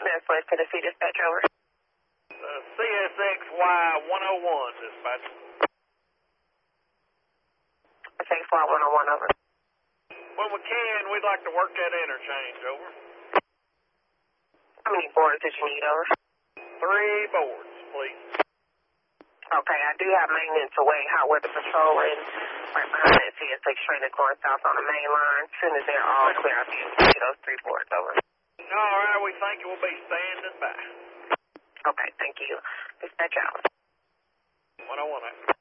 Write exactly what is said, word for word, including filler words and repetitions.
That's West Tennessee dispatch over. Uh, C S X Y one oh one dispatch. S X Y one oh one over. When we can, we'd like to work that interchange over. How many boards did you need over? Three boards, please. Okay, I do have maintenance away, hot weather patrol, and right behind that C S X train that's going south on the main line. As soon as they're all clear, I'll be able to get those three boards over. All right, we think we'll be standing by. Okay, thank you. Dispatch out. one oh one.